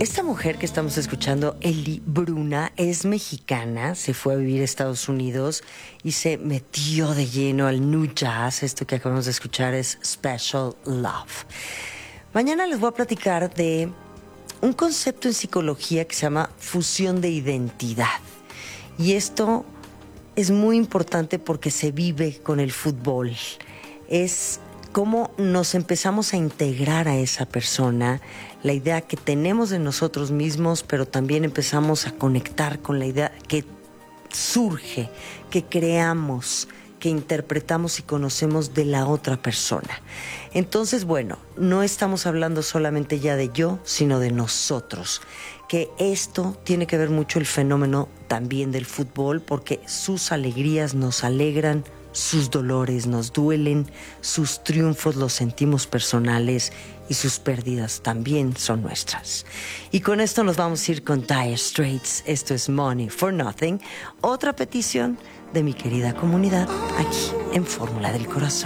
Esta mujer que estamos escuchando, Eli Bruna, es mexicana, se fue a vivir a Estados Unidos y se metió de lleno al new jazz. Esto que acabamos de escuchar es Special Love. Mañana les voy a platicar de un concepto en psicología que se llama fusión de identidad. Y esto es muy importante porque se vive con el fútbol. Es cómo nos empezamos a integrar a esa persona, la idea que tenemos de nosotros mismos, pero también empezamos a conectar con la idea que surge, que creamos, que interpretamos y conocemos de la otra persona. Entonces, bueno, no estamos hablando solamente ya de yo, sino de nosotros. Que esto tiene que ver mucho el fenómeno también del fútbol, porque sus alegrías nos alegran, sus dolores nos duelen, sus triunfos los sentimos personales y sus pérdidas también son nuestras. Y con esto nos vamos a ir con Dire Straits. Esto es Money for Nothing, otra petición de mi querida comunidad aquí en Fórmula del Corazón.